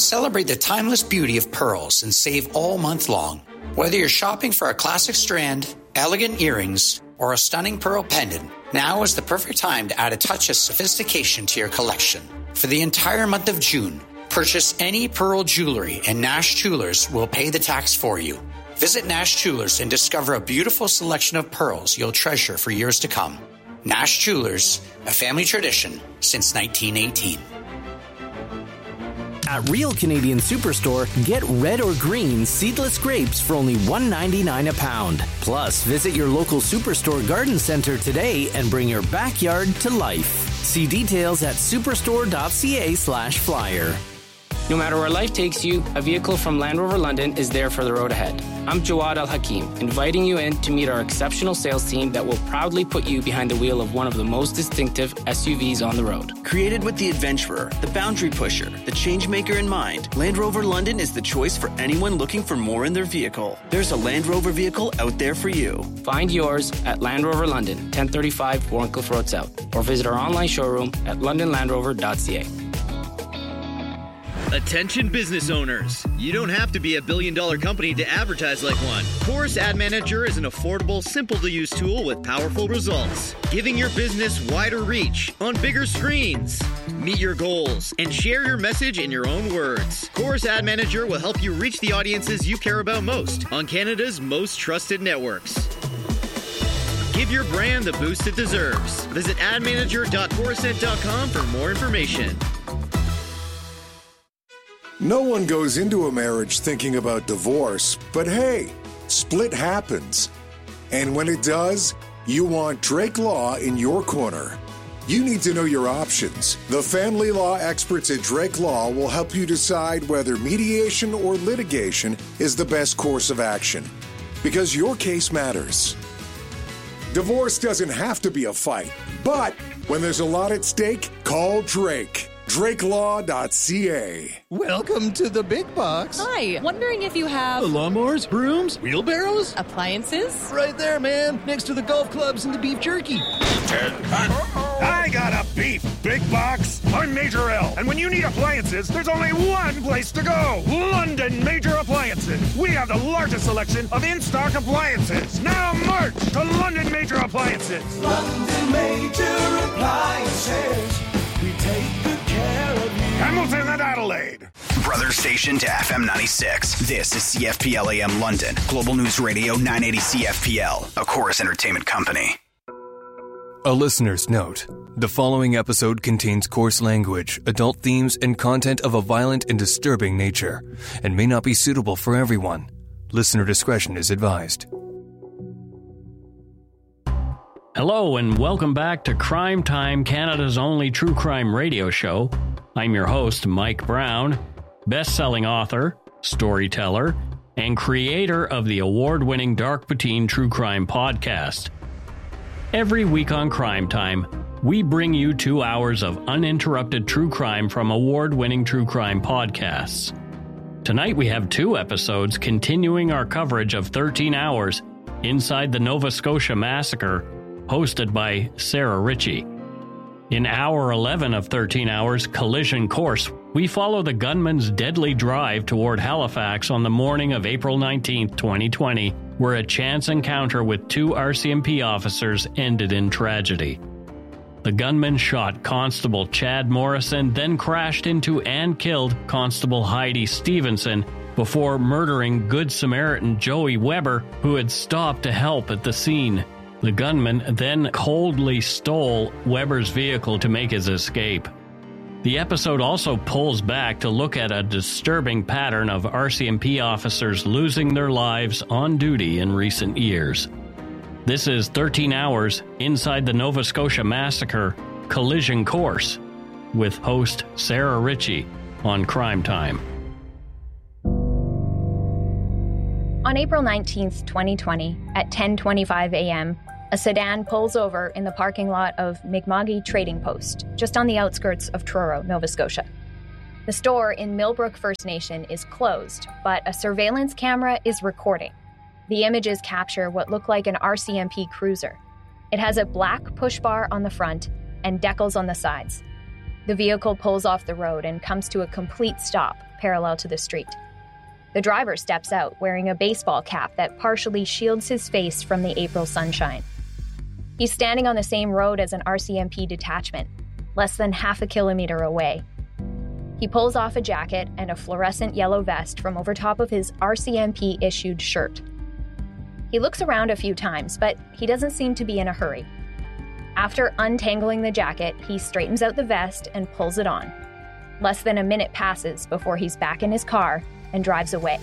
Celebrate the timeless beauty of pearls and save all month long. Whether you're shopping for a classic strand, elegant earrings, or a stunning pearl pendant, now is the perfect time to add a touch of sophistication to your collection. For the entire month of June, purchase any pearl jewelry and Nash Jewelers will pay the tax for you. Visit Nash Jewelers and discover a beautiful selection of pearls you'll treasure for years to come. Nash Jewelers, a family tradition since 1918. At Real Canadian Superstore, get red or green seedless grapes for only $1.99 a pound. Plus, visit your local Superstore garden center today and bring your backyard to life. See details at superstore.ca/flyer. No matter where life takes you, a vehicle from Land Rover London is there for the road ahead. I'm Jawad Al-Hakim, inviting you in to meet our exceptional sales team that will proudly put you behind the wheel of one of the most distinctive SUVs on the road. Created with the adventurer, the boundary pusher, the changemaker in mind, Land Rover London is the choice for anyone looking for more in their vehicle. There's a Land Rover vehicle out there for you. Find yours at Land Rover London, 1035 Warncliffe Road South, or visit our online showroom at londonlandrover.ca. Attention business owners. You don't have to be a billion-dollar company to advertise like one. Chorus Ad Manager is an affordable, simple-to-use tool with powerful results, giving your business wider reach on bigger screens. Meet your goals and share your message in your own words. Chorus Ad Manager will help you reach the audiences you care about most on Canada's most trusted networks. Give your brand the boost it deserves. Visit admanager.chorusnet.com for more information. No one goes into a marriage thinking about divorce, but hey, split happens. And when it does, you want Drake Law in your corner. You need to know your options. The family law experts at Drake Law will help you decide whether mediation or litigation is the best course of action, because your case matters. Divorce doesn't have to be a fight, but when there's a lot at stake, call Drake. DrakeLaw.ca. Welcome to the big box. Hi, wondering if you have lawnmowers, brooms, wheelbarrows, appliances? Right there, man, next to the golf clubs and the beef jerky. I got a beef big box. I'm Major L, and when you need appliances, there's only one place to go. London Major Appliances. We have the largest selection of in-stock appliances. Now march to London Major Appliances. London Major Appliances. We take good care of you. Hamilton and Adelaide. Brother station to FM 96. This is CFPL AM London. Global News Radio 980 CFPL. A Chorus Entertainment company. A listener's note. The following episode contains coarse language, adult themes, and content of a violent and disturbing nature, and may not be suitable for everyone. Listener discretion is advised. Hello and welcome back to Crime Time, Canada's only true crime radio show. I'm your host, Mike Brown, best-selling author, storyteller, and creator of the award-winning Dark Poutine True Crime podcast. Every week on Crime Time, we bring you 2 hours of uninterrupted true crime from award-winning true crime podcasts. Tonight we have 2 episodes continuing our coverage of 13 Hours Inside the Nova Scotia Massacre, hosted by Sarah Ritchie. In Hour 11 of 13 Hours, Collision Course, we follow the gunman's deadly drive toward Halifax on the morning of April 19, 2020, where a chance encounter with 2 RCMP officers ended in tragedy. The gunman shot Constable Chad Morrison, then crashed into and killed Constable Heidi Stevenson before murdering Good Samaritan Joey Weber, who had stopped to help at the scene. The gunman then coldly stole Weber's vehicle to make his escape. The episode also pulls back to look at a disturbing pattern of RCMP officers losing their lives on duty in recent years. This is 13 Hours Inside the Nova Scotia Massacre, Collision Course, with host Sarah Ritchie on Crime Time. On April 19th, 2020, at 10:25 a.m., a sedan pulls over in the parking lot of Mi'kma'ki Trading Post, just on the outskirts of Truro, Nova Scotia. The store in Millbrook First Nation is closed, but a surveillance camera is recording. The images capture what look like an RCMP cruiser. It has a black push bar on the front and decals on the sides. The vehicle pulls off the road and comes to a complete stop, parallel to the street. The driver steps out wearing a baseball cap that partially shields his face from the April sunshine. He's standing on the same road as an RCMP detachment, less than half a kilometer away. He pulls off a jacket and a fluorescent yellow vest from over top of his RCMP-issued shirt. He looks around a few times, but he doesn't seem to be in a hurry. After untangling the jacket, he straightens out the vest and pulls it on. Less than a minute passes before he's back in his car and drives away.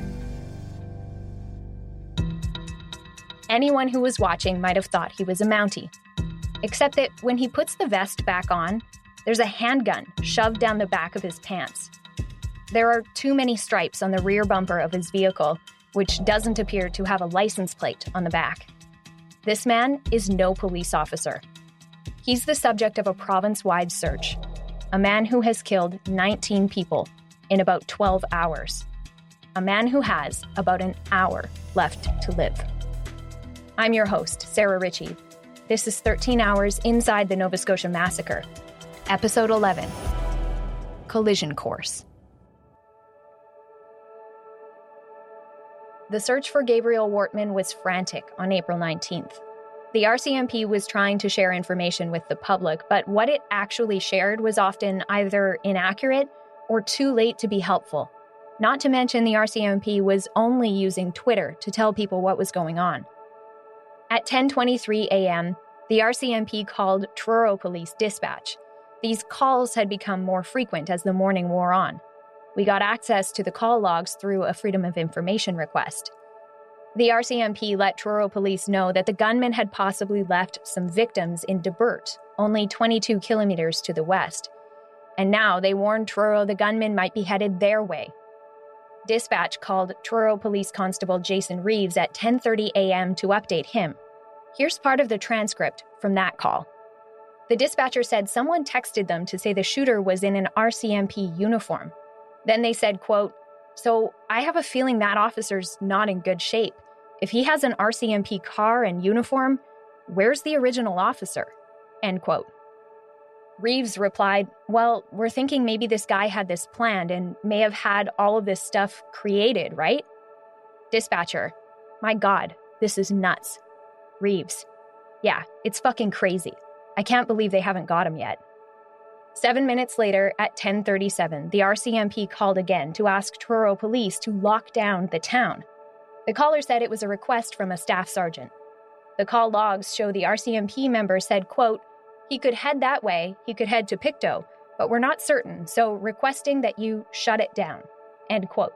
Anyone who was watching might have thought he was a Mountie. Except that when he puts the vest back on, there's a handgun shoved down the back of his pants. There are too many stripes on the rear bumper of his vehicle, which doesn't appear to have a license plate on the back. This man is no police officer. He's the subject of a province-wide search. A man who has killed 19 people in about 12 hours. A man who has about an hour left to live. I'm your host, Sarah Ritchie. This is 13 Hours Inside the Nova Scotia Massacre, Episode 11, Collision Course. The search for Gabriel Wortman was frantic on April 19th. The RCMP was trying to share information with the public, but what it actually shared was often either inaccurate or too late to be helpful. Not to mention the RCMP was only using Twitter to tell people what was going on. At 10:23 a.m., the RCMP called Truro Police Dispatch. These calls had become more frequent as the morning wore on. We got access to the call logs through a Freedom of Information request. The RCMP let Truro Police know that the gunman had possibly left some victims in Debert, only 22 kilometers to the west. And now they warned Truro the gunman might be headed their way. Dispatch called Truro Police Constable Jason Reeves at 10:30 a.m. to update him. Here's part of the transcript from that call. The dispatcher said someone texted them to say the shooter was in an RCMP uniform. Then they said, quote, "So I have a feeling that officer's not in good shape. If he has an RCMP car and uniform, where's the original officer?" End quote. Reeves replied, "Well, we're thinking maybe this guy had this planned and may have had all of this stuff created, right?" Dispatcher, "My God, this is nuts." Reeves, "Yeah, it's fucking crazy. I can't believe they haven't got him yet." 7 minutes later, at 10:37, the RCMP called again to ask Truro Police to lock down the town. The caller said it was a request from a staff sergeant. The call logs show the RCMP member said, quote, "He could head that way, he could head to Pictou, but we're not certain, so requesting that you shut it down." End quote.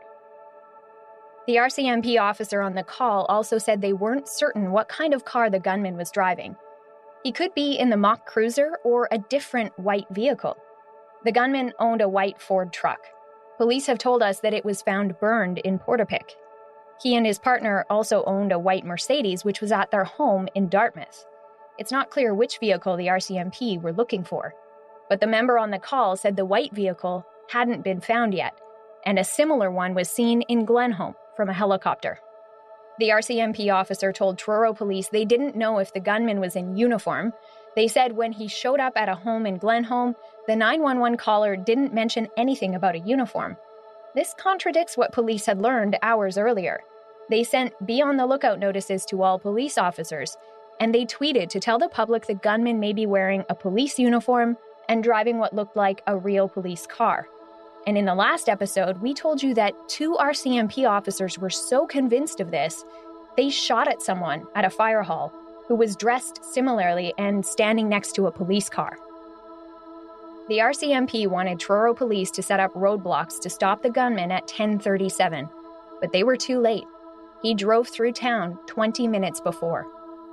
The RCMP officer on the call also said they weren't certain what kind of car the gunman was driving. He could be in the mock cruiser or a different white vehicle. The gunman owned a white Ford truck. Police have told us that it was found burned in Portapique. He and his partner also owned a white Mercedes, which was at their home in Dartmouth. It's not clear which vehicle the RCMP were looking for, but the member on the call said the white vehicle hadn't been found yet, and a similar one was seen in Glenholm from a helicopter. The RCMP officer told Truro Police they didn't know if the gunman was in uniform. They said when he showed up at a home in Glenholm, the 911 caller didn't mention anything about a uniform. This contradicts what police had learned hours earlier. They sent be on the lookout notices to all police officers, and they tweeted to tell the public the gunman may be wearing a police uniform and driving what looked like a real police car. And in the last episode, we told you that 2 RCMP officers were so convinced of this, they shot at someone at a fire hall who was dressed similarly and standing next to a police car. The RCMP wanted Truro Police to set up roadblocks to stop the gunman at 10:37, but they were too late. He drove through town 20 minutes before.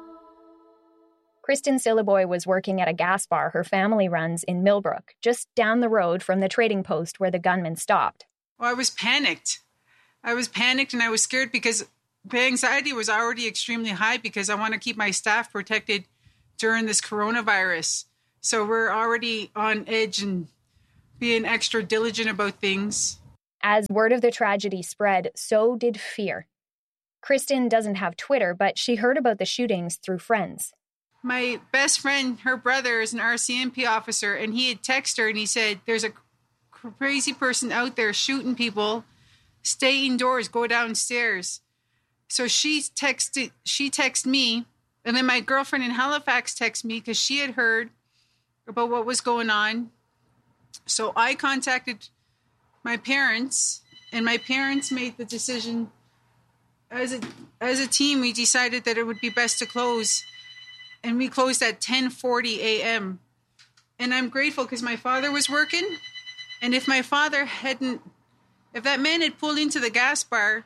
Kristen Siliboy was working at a gas bar her family runs in Millbrook, just down the road from the trading post where the gunman stopped. Well, I was panicked. And I was scared because the anxiety was already extremely high because I want to keep my staff protected during this coronavirus. So we're already on edge and being extra diligent about things. As word of the tragedy spread, so did fear. Kristen doesn't have Twitter, but she heard about the shootings through friends. my best friend, her brother is an RCMP officer, and he had texted her and he said, there's a crazy person out there shooting people. Stay indoors, go downstairs. So she texted me, and then my girlfriend in Halifax texted me because she had heard about what was going on. So I contacted my parents, and my parents made the decision. As a team, we decided that it would be best to close, and we closed at 10:40 a.m. And I'm grateful because my father was working, and if that man had pulled into the gas bar,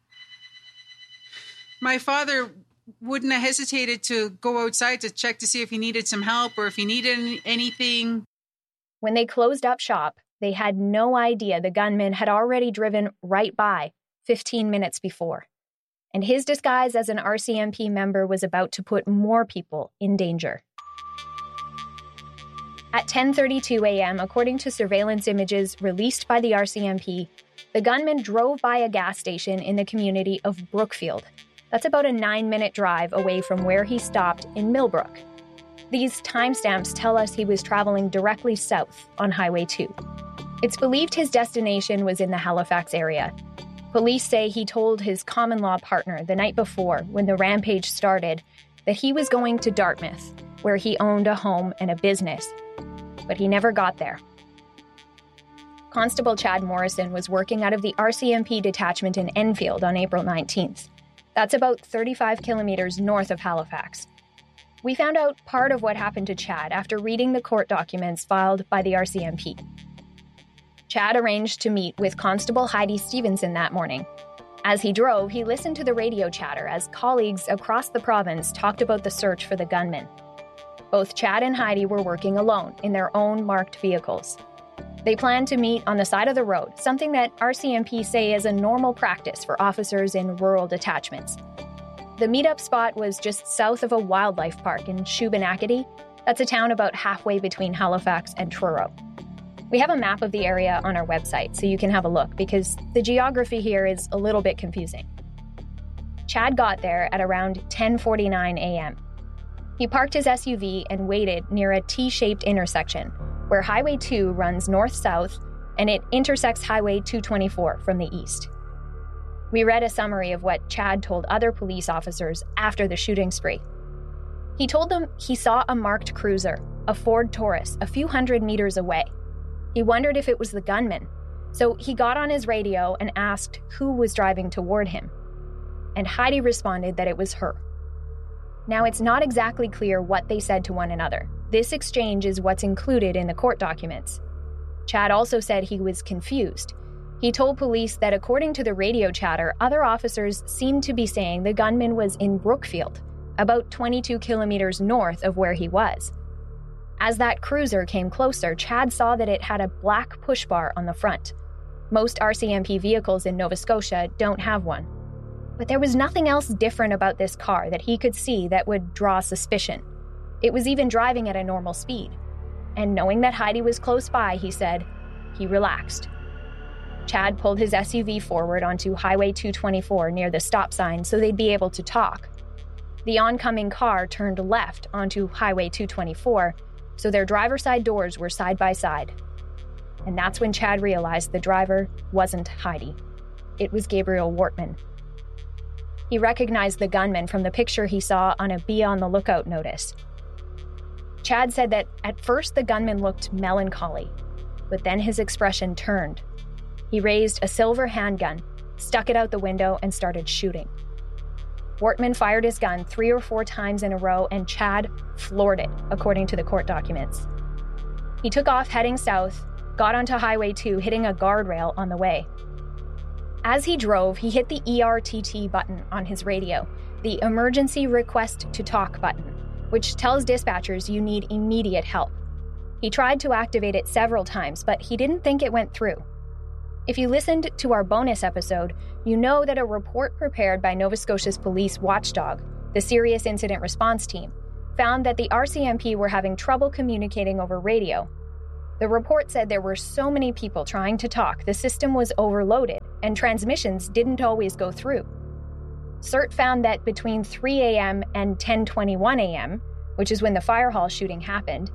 my father wouldn't have hesitated to go outside to check to see if he needed some help or if he needed anything. When they closed up shop, they had no idea the gunman had already driven right by 15 minutes before. And his disguise as an RCMP member was about to put more people in danger. At 10:32 a.m., according to surveillance images released by the RCMP, the gunman drove by a gas station in the community of Brookfield. That's about a 9-minute drive away from where he stopped in Millbrook. These timestamps tell us he was traveling directly south on Highway 2. It's believed his destination was in the Halifax area. Police say he told his common-law partner the night before, when the rampage started, that he was going to Dartmouth, where he owned a home and a business. But he never got there. Constable Chad Morrison was working out of the RCMP detachment in Enfield on April 19th. That's about 35 kilometers north of Halifax. We found out part of what happened to Chad after reading the court documents filed by the RCMP. Chad arranged to meet with Constable Heidi Stevenson that morning. As he drove, he listened to the radio chatter as colleagues across the province talked about the search for the gunman. Both Chad and Heidi were working alone in their own marked vehicles. They planned to meet on the side of the road, something that RCMP say is a normal practice for officers in rural detachments. The meetup spot was just south of a wildlife park in Shubenacadie. That's a town about halfway between Halifax and Truro. We have a map of the area on our website so you can have a look because the geography here is a little bit confusing. Chad got there at around 10:49 a.m. He parked his SUV and waited near a T-shaped intersection where Highway 2 runs north-south and it intersects Highway 224 from the east. We read a summary of what Chad told other police officers after the shooting spree. He told them he saw a marked cruiser, a Ford Taurus, a few hundred meters away. He wondered if it was the gunman, so he got on his radio and asked who was driving toward him. And Heidi responded that it was her. Now, it's not exactly clear what they said to one another. This exchange is what's included in the court documents. Chad also said he was confused. He told police that according to the radio chatter, other officers seemed to be saying the gunman was in Brookfield, about 22 kilometers north of where he was. As that cruiser came closer, Chad saw that it had a black push bar on the front. Most RCMP vehicles in Nova Scotia don't have one. But there was nothing else different about this car that he could see that would draw suspicion. It was even driving at a normal speed. And knowing that Heidi was close by, he said, he relaxed. Chad pulled his SUV forward onto Highway 224 near the stop sign so they'd be able to talk. The oncoming car turned left onto Highway 224, so their driver's side doors were side by side. And that's when Chad realized the driver wasn't Heidi. It was Gabriel Wortman. He recognized the gunman from the picture he saw on a Be on the Lookout notice. Chad said that at first the gunman looked melancholy, but then his expression turned. He raised a silver handgun, stuck it out the window, and started shooting. Wortman fired his gun 3 or 4 times in a row, and Chad floored it, according to the court documents. He took off heading south, got onto Highway 2, hitting a guardrail on the way. As he drove, he hit the ERTT button on his radio, the Emergency Request to Talk button, which tells dispatchers you need immediate help. He tried to activate it several times, but he didn't think it went through. If you listened to our bonus episode, you know that a report prepared by Nova Scotia's police watchdog, the Serious Incident Response Team, found that the RCMP were having trouble communicating over radio. The report said there were so many people trying to talk, the system was overloaded, and transmissions didn't always go through. CERT found that between 3 a.m. and 10:21 a.m., which is when the fire hall shooting happened,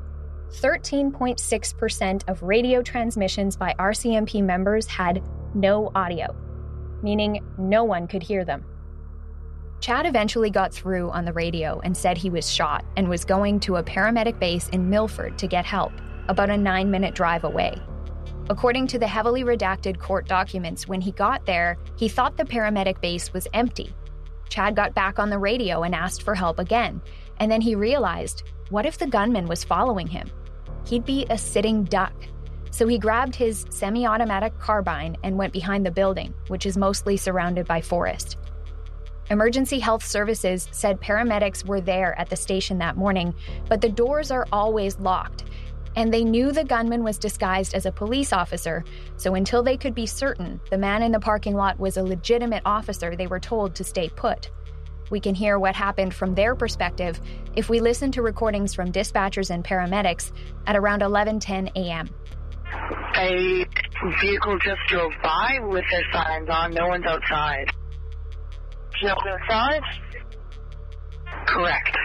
13.6% of radio transmissions by RCMP members had no audio, meaning no one could hear them. Chad eventually got through on the radio and said he was shot and was going to a paramedic base in Milford to get help, about a 9-minute drive away. According to the heavily redacted court documents, when he got there, he thought the paramedic base was empty. Chad got back on the radio and asked for help again, and then he realized, what if the gunman was following him? He'd be a sitting duck. So he grabbed his semi-automatic carbine and went behind the building, which is mostly surrounded by forest. Emergency Health Services said paramedics were there at the station that morning, but the doors are always locked, and they knew the gunman was disguised as a police officer, so until they could be certain the man in the parking lot was a legitimate officer, they were told to stay put. We can hear what happened from their perspective if we listen to recordings from dispatchers and paramedics at around 11:10 a.m. A vehicle just drove by with their signs on. No one's outside. No one's outside? Correct.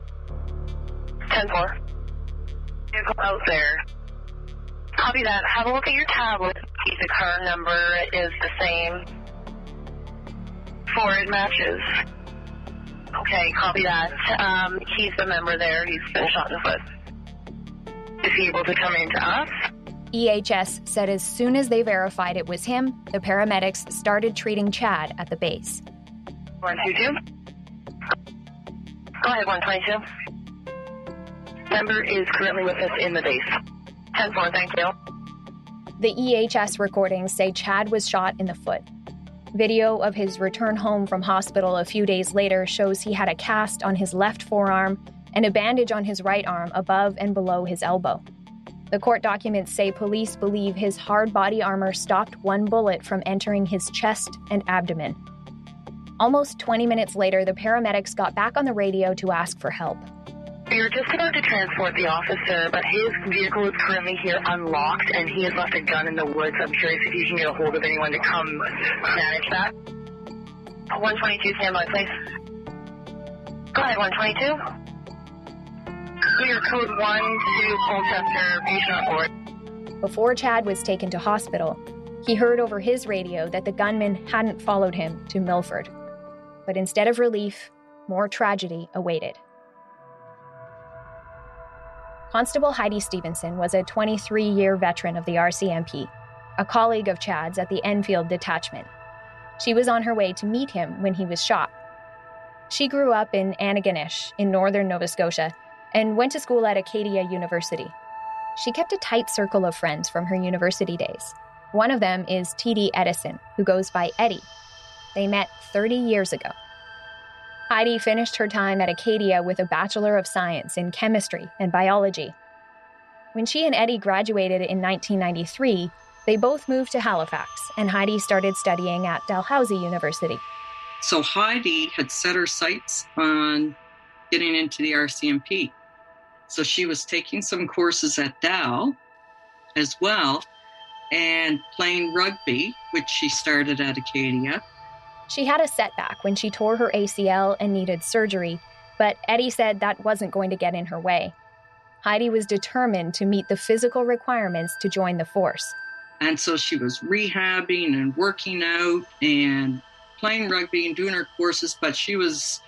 10-4. Vehicle out there. Copy that. Have a look at your tablet. The car number is the same. 4, it matches. Okay, copy that. He's the member there. He's been shot in the foot. Is he able to come in to us? EHS said as soon as they verified it was him, the paramedics started treating Chad at the base. 122. Go ahead, 122. Member is currently with us in the base. 10-4, thank you. The EHS recordings say Chad was shot in the foot. Video of his return home from hospital a few days later shows he had a cast on his left forearm and a bandage on his right arm above and below his elbow. The court documents say police believe his hard body armor stopped one bullet from entering his chest and abdomen. Almost 20 minutes later, the paramedics got back on the radio to ask for help. We were just about to transport the officer, but his vehicle is currently here unlocked, and he has left a gun in the woods. I'm curious if you can get a hold of anyone to come manage that. 122, stand by, please. Go ahead, 122. Clear code 1 to Colchester, patient on board. Before Chad was taken to hospital, he heard over his radio that the gunman hadn't followed him to Milford. But instead of relief, more tragedy awaited. Constable Heidi Stevenson was a 23-year veteran of the RCMP, a colleague of Chad's at the Enfield Detachment. She was on her way to meet him when he was shot. She grew up in Antigonish in northern Nova Scotia and went to school at Acadia University. She kept a tight circle of friends from her university days. One of them is T.D. Edison, who goes by Eddie. They met 30 years ago. Heidi finished her time at Acadia with a Bachelor of Science in Chemistry and Biology. When she and Eddie graduated in 1993, they both moved to Halifax, and Heidi started studying at Dalhousie University. So Heidi had set her sights on getting into the RCMP. So she was taking some courses at Dal as well, and playing rugby, which she started at Acadia. She had a setback when she tore her ACL and needed surgery, but Eddie said that wasn't going to get in her way. Heidi was determined to meet the physical requirements to join the force. And so she was rehabbing and working out and playing rugby and doing her courses, but she was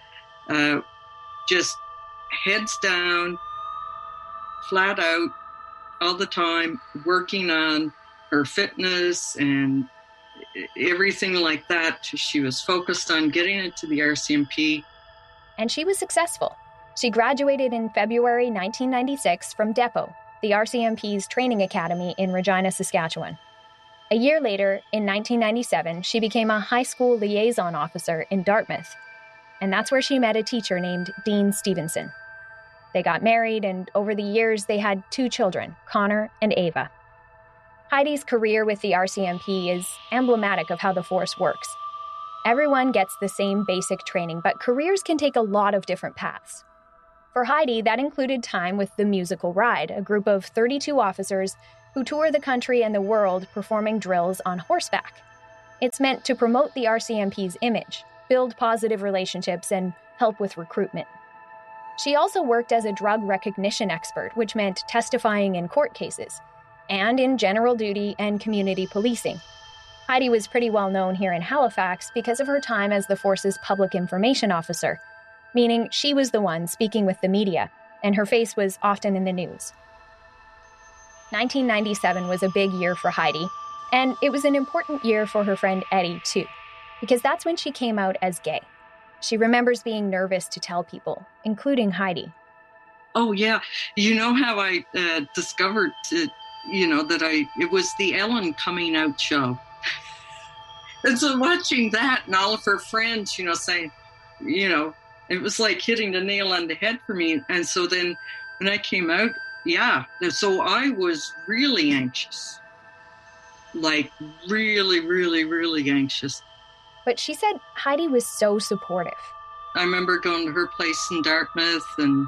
just heads down, flat out, all the time, working on her fitness and everything like that. She was focused on getting into the RCMP. And she was successful. She graduated in February 1996 from Depot, the RCMP's training academy in Regina, Saskatchewan. A year later, in 1997, she became a high school liaison officer in Dartmouth. And that's where she met a teacher named Dean Stevenson. They got married, and over the years, they had 2 children, Connor and Ava. Heidi's career with the RCMP is emblematic of how the force works. Everyone gets the same basic training, but careers can take a lot of different paths. For Heidi, that included time with the Musical Ride, a group of 32 officers who tour the country and the world performing drills on horseback. It's meant to promote the RCMP's image, build positive relationships, and help with recruitment. She also worked as a drug recognition expert, which meant testifying in court cases, and in general duty and community policing. Heidi was pretty well known here in Halifax because of her time as the force's public information officer, meaning she was the one speaking with the media, and her face was often in the news. 1997 was a big year for Heidi, and it was an important year for her friend Eddie, too, because that's when she came out as gay. She remembers being nervous to tell people, including Heidi. Oh, yeah. You know how I discovered, that it was the Ellen coming out show. And so watching that and all of her friends, saying, it was like hitting the nail on the head for me. And so then when I came out, so I was really anxious. Like really, really, really anxious. But she said Heidi was so supportive. I remember going to her place in Dartmouth and,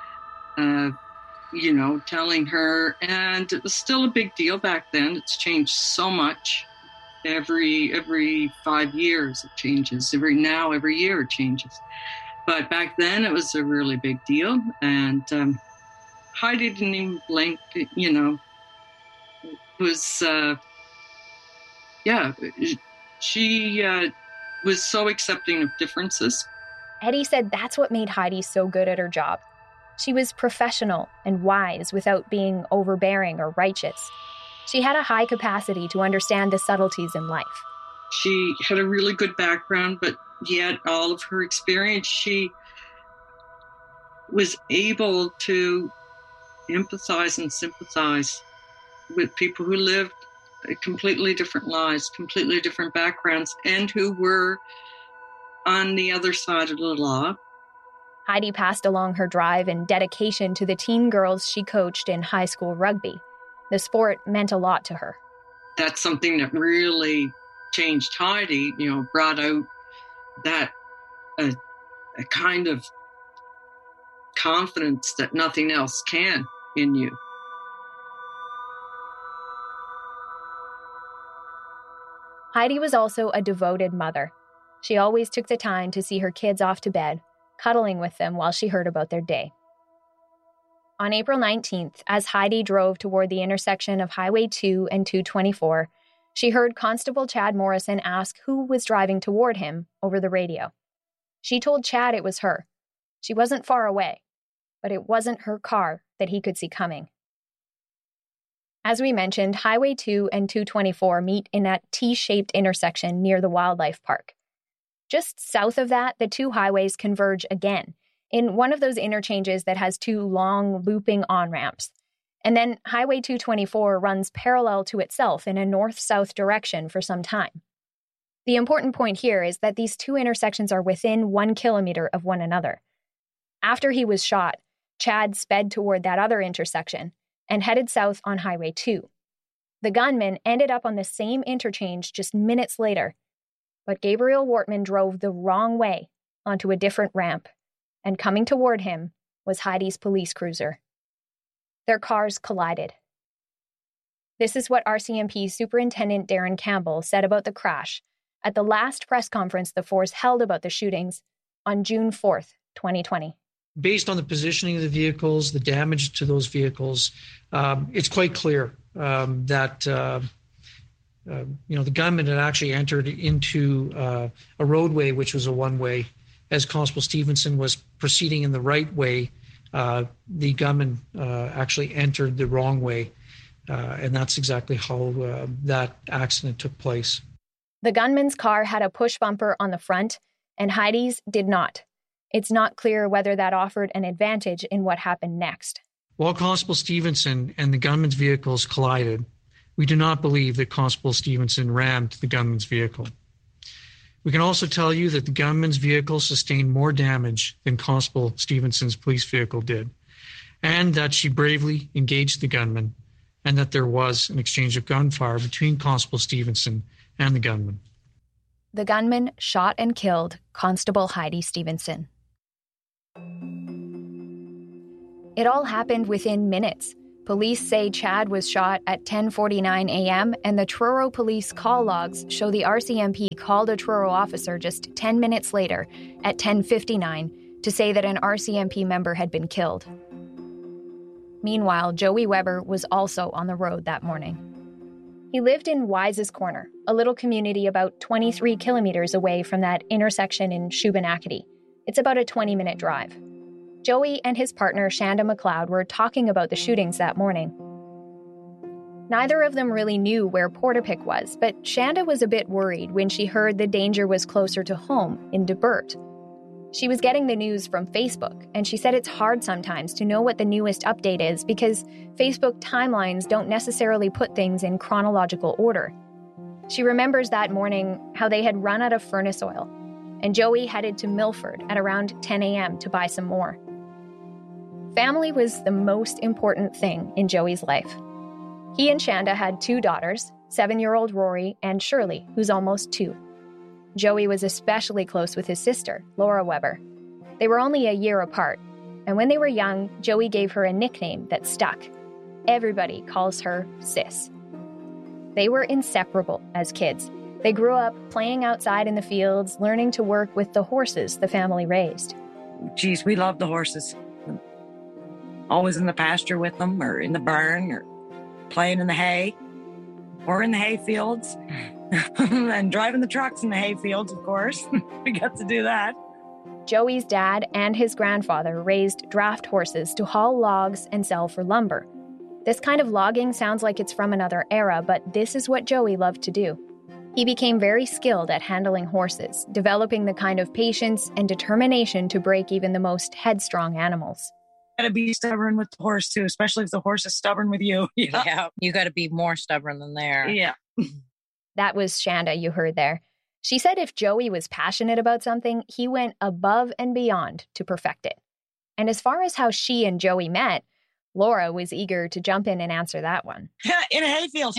telling her. And it was still a big deal back then. It's changed so much. Every 5 years it changes. Every year it changes. But back then it was a really big deal. And Heidi didn't even blink, she was so accepting of differences. Eddie said that's what made Heidi so good at her job. She was professional and wise without being overbearing or righteous. She had a high capacity to understand the subtleties in life. She had a really good background, but yet all of her experience, she was able to empathize and sympathize with people who lived completely different lives, completely different backgrounds, and who were on the other side of the law. Heidi passed along her drive and dedication to the teen girls she coached in high school rugby. The sport meant a lot to her. That's something that really changed Heidi, brought out that a kind of confidence that nothing else can in you. Heidi was also a devoted mother. She always took the time to see her kids off to bed, cuddling with them while she heard about their day. On April 19th, as Heidi drove toward the intersection of Highway 2 and 224, she heard Constable Chad Morrison ask who was driving toward him over the radio. She told Chad it was her. She wasn't far away, but it wasn't her car that he could see coming. As we mentioned, Highway 2 and 224 meet in that T-shaped intersection near the wildlife park. Just south of that, the two highways converge again, in one of those interchanges that has two long, looping on-ramps. And then Highway 224 runs parallel to itself in a north-south direction for some time. The important point here is that these two intersections are within 1 kilometer of one another. After he was shot, Chad sped toward that other intersection and headed south on Highway 2. The gunman ended up on the same interchange just minutes later, but Gabriel Wortman drove the wrong way onto a different ramp, and coming toward him was Heidi's police cruiser. Their cars collided. This is what RCMP Superintendent Darren Campbell said about the crash at the last press conference the force held about the shootings on June 4th, 2020. Based on the positioning of the vehicles, the damage to those vehicles, it's quite clear that the gunman had actually entered into a roadway which was a one-way. As Constable Stevenson was proceeding in the right way, the gunman actually entered the wrong way, and that's exactly how that accident took place. The gunman's car had a push bumper on the front, and Heidi's did not. It's not clear whether that offered an advantage in what happened next. While Constable Stevenson and the gunman's vehicles collided, we do not believe that Constable Stevenson rammed the gunman's vehicle. We can also tell you that the gunman's vehicle sustained more damage than Constable Stevenson's police vehicle did, and that she bravely engaged the gunman, and that there was an exchange of gunfire between Constable Stevenson and the gunman. The gunman shot and killed Constable Heidi Stevenson. It all happened within minutes. Police say Chad was shot at 10:49 a.m., and the Truro police call logs show the RCMP called a Truro officer just 10 minutes later at 10:59 to say that an RCMP member had been killed. Meanwhile, Joey Weber was also on the road that morning. He lived in Wise's Corner, a little community about 23 kilometers away from that intersection in Shubenacadie. It's about a 20-minute drive. Joey and his partner, Shanda McLeod, were talking about the shootings that morning. Neither of them really knew where Portapique was, but Shanda was a bit worried when she heard the danger was closer to home in Debert. She was getting the news from Facebook, and she said it's hard sometimes to know what the newest update is because Facebook timelines don't necessarily put things in chronological order. She remembers that morning how they had run out of furnace oil, and Joey headed to Milford at around 10 a.m. to buy some more. Family was the most important thing in Joey's life. He and Shanda had 2 daughters, 7-year-old Rory and Shirley, who's almost 2. Joey was especially close with his sister, Laura Weber. They were only a year apart, and when they were young, Joey gave her a nickname that stuck. Everybody calls her Sis. They were inseparable as kids. They grew up playing outside in the fields, learning to work with the horses the family raised. Geez, we love the horses. Always in the pasture with them, or in the barn, or playing in the hay, or in the hay fields. And driving the trucks in the hay fields, of course. We got to do that. Joey's dad and his grandfather raised draft horses to haul logs and sell for lumber. This kind of logging sounds like it's from another era, but this is what Joey loved to do. He became very skilled at handling horses, developing the kind of patience and determination to break even the most headstrong animals. You gotta be stubborn with the horse, too, especially if the horse is stubborn with you. Yeah, you gotta be more stubborn than they are. Yeah. That was Shanda you heard there. She said if Joey was passionate about something, he went above and beyond to perfect it. And as far as how she and Joey met, Laura was eager to jump in and answer that one. In a hayfield.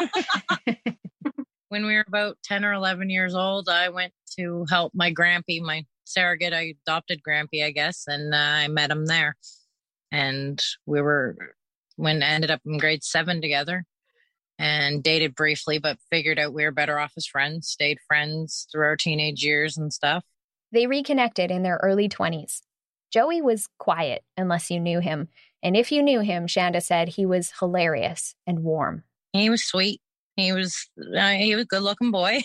When we were about 10 or 11 years old, I went to help my grampy, my surrogate. I adopted grampy, I guess, and I met him there. And we ended up in grade 7 together. And dated briefly, but figured out we were better off as friends, stayed friends through our teenage years and stuff. They reconnected in their early 20s. Joey was quiet unless you knew him. And if you knew him, Shanda said he was hilarious and warm. He was sweet. He was a good-looking boy.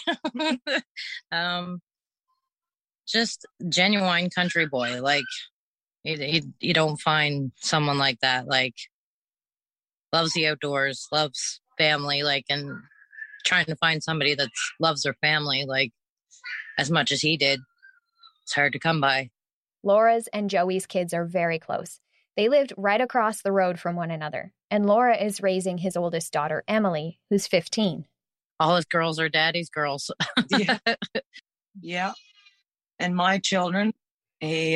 Just genuine country boy. Like, you don't find someone like that. Like, loves the outdoors, loves family, like, and trying to find somebody that loves their family, like, as much as he did. It's hard to come by. Laura's and Joey's kids are very close. They lived right across the road from one another, and Laura is raising his oldest daughter, Emily, who's 15. All his girls are daddy's girls. Yeah. Yeah. And my children, he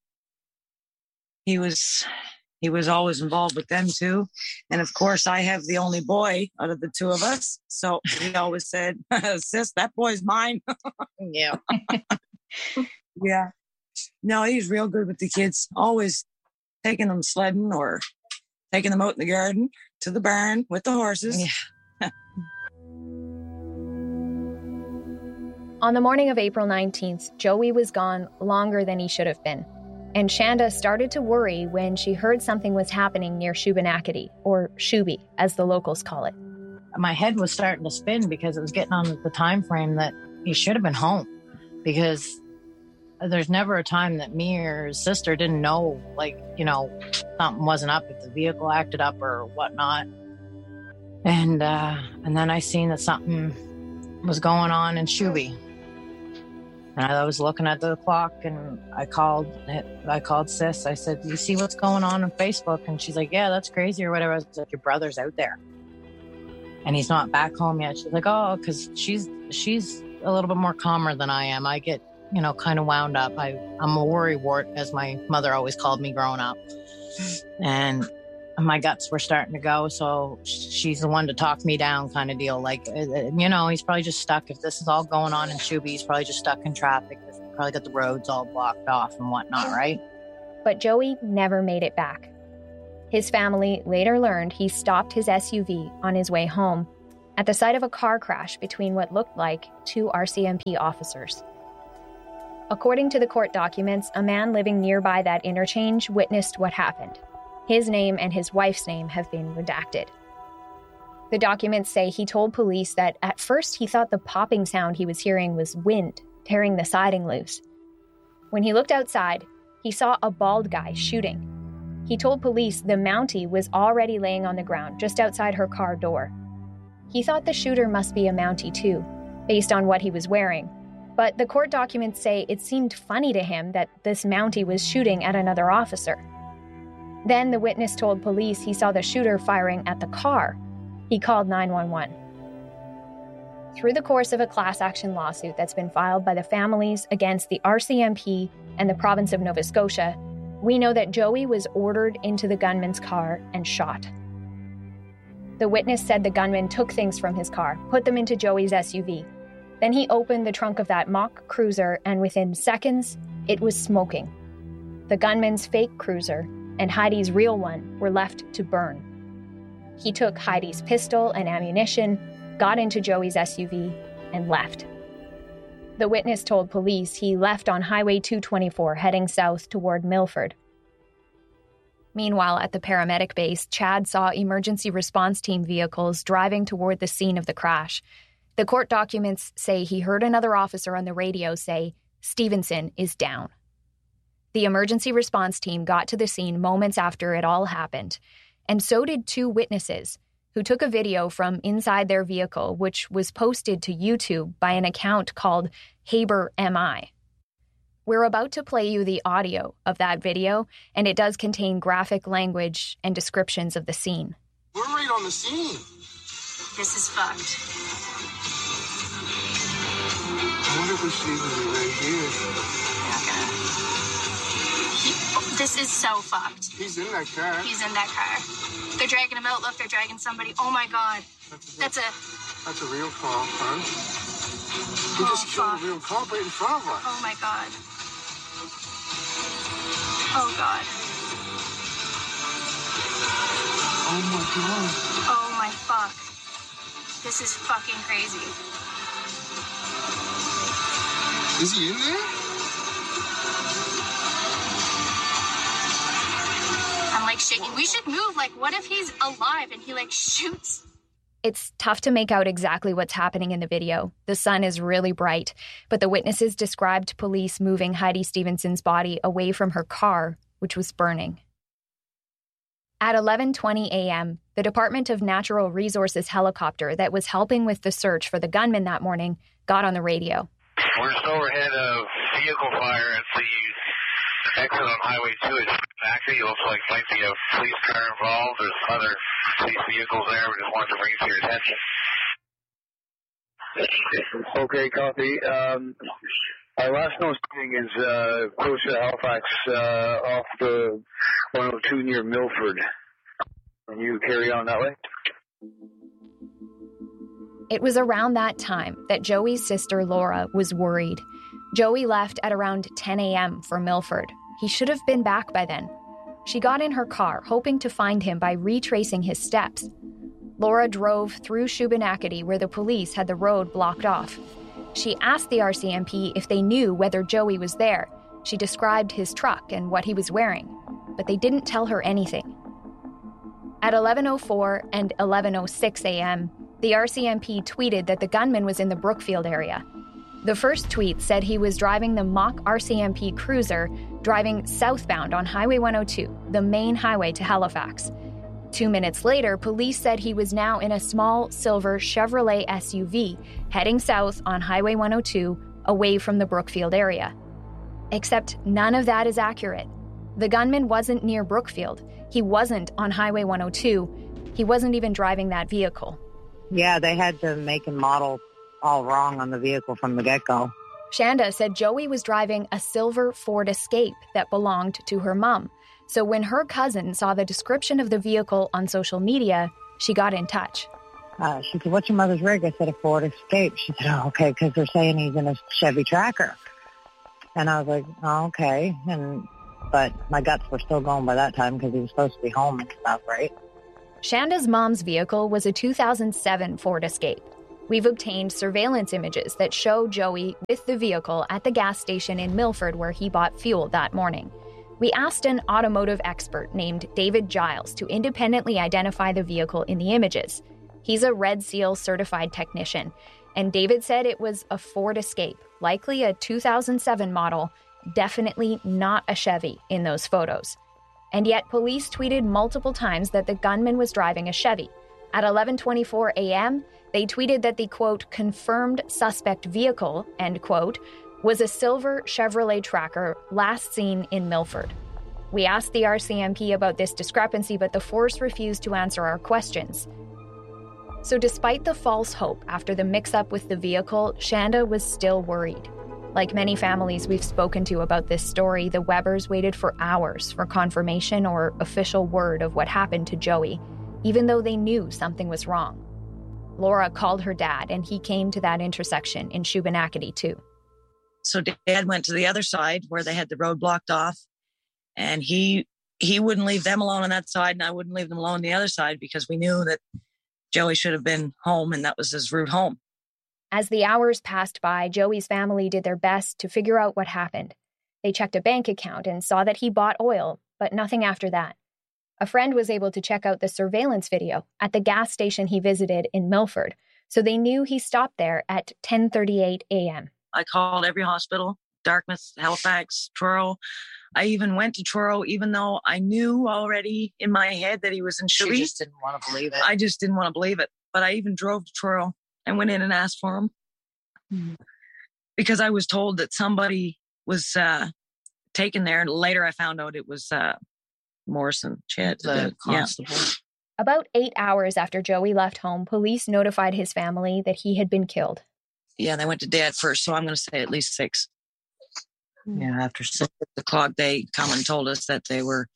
was always involved with them too. And of course, I have the only boy out of the 2 of us. So he always said, Sis, that boy's mine. Yeah. Yeah. No, he's real good with the kids. Always taking them sledding or taking them out in the garden to the barn with the horses. Yeah. On the morning of April 19th, Joey was gone longer than he should have been. And Shanda started to worry when she heard something was happening near Shubenacadie, or Shuby, as the locals call it. My head was starting to spin because it was getting on the time frame that he should have been home. Because there's never a time that me or his sister didn't know, like, you know, something wasn't up, if the vehicle acted up or whatnot. And then I seen that something was going on in Shuby. And I was looking at the clock, and I called Sis. I said, "Do you see what's going on Facebook?" And she's like, "Yeah, that's crazy," or whatever. I was like, "Your brother's out there, and he's not back home yet." She's like, "Oh," because she's a little bit more calmer than I am. I get, you know, kind of wound up. I'm a worrywart, as my mother always called me growing up, and my guts were starting to go. So she's the one to talk me down, kind of deal. Like, you know, he's probably just stuck. If this is all going on in Shuby, he's probably just stuck in traffic. He's probably got the roads all blocked off and whatnot, right? But Joey never made it back. His family later learned he stopped his SUV on his way home at the site of a car crash between what looked like 2 RCMP officers. According to the court documents, a man living nearby that interchange witnessed what happened. His name and his wife's name have been redacted. The documents say he told police that at first he thought the popping sound he was hearing was wind tearing the siding loose. When he looked outside, he saw a bald guy shooting. He told police the Mountie was already laying on the ground just outside her car door. He thought the shooter must be a Mountie too, based on what he was wearing. But the court documents say it seemed funny to him that this Mountie was shooting at another officer. Then the witness told police he saw the shooter firing at the car. He called 911. Through the course of a class action lawsuit that's been filed by the families against the RCMP and the province of Nova Scotia, we know that Joey was ordered into the gunman's car and shot. The witness said the gunman took things from his car, put them into Joey's SUV. Then he opened the trunk of that mock cruiser, and within seconds, it was smoking. The gunman's fake cruiser and Heidi's real one were left to burn. He took Heidi's pistol and ammunition, got into Joey's SUV, and left. The witness told police he left on Highway 224 heading south toward Milford. Meanwhile, at the paramedic base, Chad saw emergency response team vehicles driving toward the scene of the crash. The court documents say he heard another officer on the radio say, "Stevenson is down." The emergency response team got to the scene moments after it all happened, and so did two witnesses who took a video from inside their vehicle, which was posted to YouTube by an account called Haber MI. We're about to play you the audio of that video, and it does contain graphic language and descriptions of the scene. We're right on the scene. This is fucked. I wonder if Stevenson right here. This is so fucked. He's in that car. He's in that car. They're dragging him out. Look, they're dragging somebody. Oh my God. That's a real cop, huh? He just killed a real cop right in front of us. Oh my God. Oh God. Oh my God. Oh my fuck. This is fucking crazy. Is he in there? I'm like shaking. We should move. Like, what if he's alive and he like shoots? It's tough to make out exactly what's happening in the video. The sun is really bright, but the witnesses described police moving Heidi Stevenson's body away from her car, which was burning. At 11:20 a.m., the Department of Natural Resources helicopter that was helping with the search for the gunman that morning got on the radio. We're just overhead of vehicle fire at the exit on Highway 2. Actually, it looks like might be a police car involved. There's other police vehicles there. We just wanted to bring it to your attention. Okay, copy. Our last known sighting is close to Halifax, off the 102 near Milford. Can you carry on that way? It was around that time that Joey's sister Laura was worried. Joey left at around 10 a.m. for Milford. He should have been back by then. She got in her car, hoping to find him by retracing his steps. Laura drove through Shubenacadie, where the police had the road blocked off. She asked the RCMP if they knew whether Joey was there. She described his truck and what he was wearing, but they didn't tell her anything. At 11:04 and 11:06 a.m., the RCMP tweeted that the gunman was in the Brookfield area. The first tweet said he was driving the mock RCMP cruiser, driving southbound on Highway 102, the main highway to Halifax. 2 minutes later, police said he was now in a small silver Chevrolet SUV, heading south on Highway 102, away from the Brookfield area. Except none of that is accurate. The gunman wasn't near Brookfield. He wasn't on Highway 102. He wasn't even driving that vehicle. Yeah, they had the make and model all wrong on the vehicle from the get-go. Shanda said Joey was driving a silver Ford Escape that belonged to her mom. So when her cousin saw the description of the vehicle on social media, she got in touch. She said, "What's your mother's rig?" I said, "A Ford Escape." She said, "Oh, okay, because they're saying he's in a Chevy Tracker." And I was like, "Oh, okay." But my guts were still going by that time because he was supposed to be home and stuff, right? Shanda's mom's vehicle was a 2007 Ford Escape. We've obtained surveillance images that show Joey with the vehicle at the gas station in Milford where he bought fuel that morning. We asked an automotive expert named David Giles to independently identify the vehicle in the images. He's a Red Seal certified technician, and David said it was a Ford Escape, likely a 2007 model, definitely not a Chevy in those photos. And yet police tweeted multiple times that the gunman was driving a Chevy. At 11:24 a.m., they tweeted that the, quote, confirmed suspect vehicle, end quote, was a silver Chevrolet Tracker last seen in Milford. We asked the RCMP about this discrepancy, but the force refused to answer our questions. So despite the false hope after the mix-up with the vehicle, Shanda was still worried. Like many families we've spoken to about this story, the Webbers waited for hours for confirmation or official word of what happened to Joey, even though they knew something was wrong. Laura called her dad, and he came to that intersection in Shubenacadie too. So Dad went to the other side where they had the road blocked off, and he wouldn't leave them alone on that side, and I wouldn't leave them alone on the other side because we knew that Joey should have been home, and that was his route home. As the hours passed by, Joey's family did their best to figure out what happened. They checked a bank account and saw that he bought oil, but nothing after that. A friend was able to check out the surveillance video at the gas station he visited in Milford, so they knew he stopped there at 10:38 a.m. I called every hospital, Dartmouth, Halifax, Truro. I even went to Truro, even though I knew already in my head that he was in Shuby. You just didn't want to believe it. I just didn't want to believe it. But I even drove to Truro and went in and asked for him because I was told that somebody was taken there. And later I found out it was Morrison, Chet, the constable. Yeah. About 8 hours after Joey left home, police notified his family that he had been killed. Yeah, they went to Dad first, so I'm going to say at least 6. Yeah, after 6 o'clock, they come and told us that they were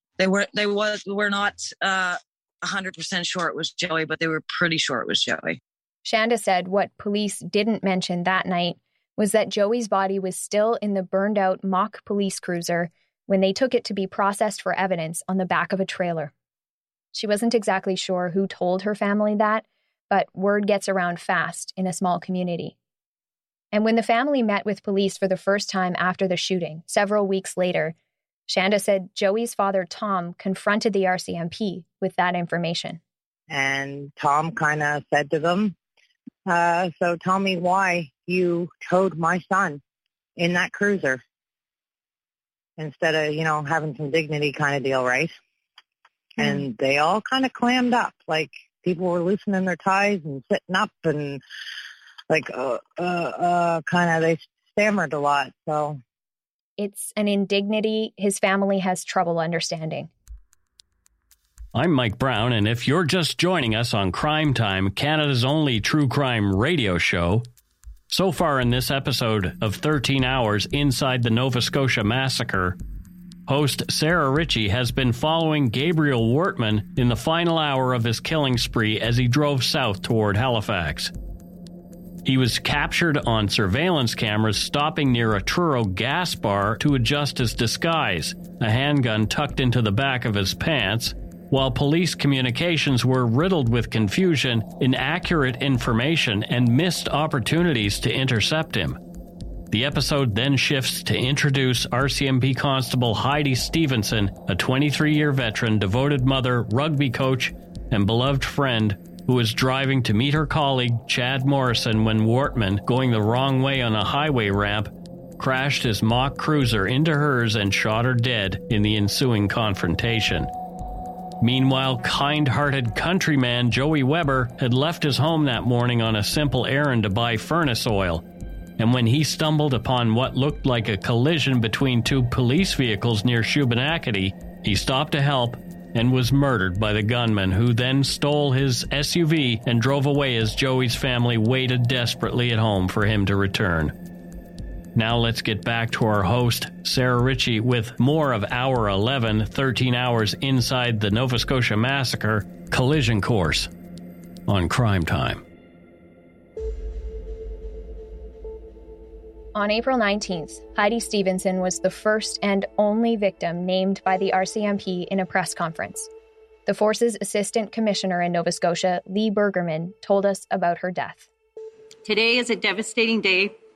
not 100% sure it was Joey, but they were pretty sure it was Joey. Shanda said what police didn't mention that night was that Joey's body was still in the burned-out mock police cruiser when they took it to be processed for evidence on the back of a trailer. She wasn't exactly sure who told her family that, but word gets around fast in a small community. And when the family met with police for the first time after the shooting, several weeks later, Shanda said Joey's father, Tom, confronted the RCMP with that information. And Tom kind of said to them, so tell me why you towed my son in that cruiser instead of, having some dignity kind of deal, right? And they all kind of clammed up, like people were loosening their ties and sitting up and they stammered a lot, so. It's an indignity his family has trouble understanding. I'm Mike Brown, and if you're just joining us on Crime Time, Canada's only true crime radio show, so far in this episode of 13 Hours Inside the Nova Scotia Massacre, host Sarah Ritchie has been following Gabriel Wortman in the final hour of his killing spree as he drove south toward Halifax. He was captured on surveillance cameras stopping near a Truro gas bar to adjust his disguise, a handgun tucked into the back of his pants, while police communications were riddled with confusion, inaccurate information, and missed opportunities to intercept him. The episode then shifts to introduce RCMP Constable Heidi Stevenson, a 23-year veteran, devoted mother, rugby coach, and beloved friend who was driving to meet her colleague Chad Morrison when Wortman, going the wrong way on a highway ramp, crashed his mock cruiser into hers and shot her dead in the ensuing confrontation. Meanwhile, kind-hearted countryman Joey Weber had left his home that morning on a simple errand to buy furnace oil, and when he stumbled upon what looked like a collision between 2 police vehicles near Shubenacadie, he stopped to help and was murdered by the gunman, who then stole his SUV and drove away as Joey's family waited desperately at home for him to return. Now let's get back to our host, Sarah Ritchie, with more of Hour 11, 13 Hours Inside the Nova Scotia Massacre Collision Course on Crime Time. On April 19th, Heidi Stevenson was the first and only victim named by the RCMP in a press conference. The force's assistant commissioner in Nova Scotia, Lee Bergerman, told us about her death. Today is a devastating day